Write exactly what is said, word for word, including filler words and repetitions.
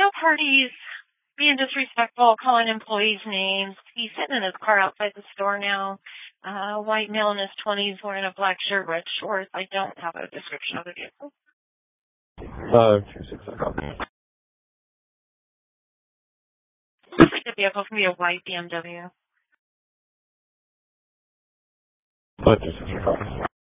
no parties, being disrespectful, calling employees names. He's sitting in his car outside the store now. Uh, white male in his twenties wearing a black shirt, red shorts. I don't have a description of the vehicle. Uh, two six copy. Looks like the vehicle can be a white B M W. Uh, two six copy.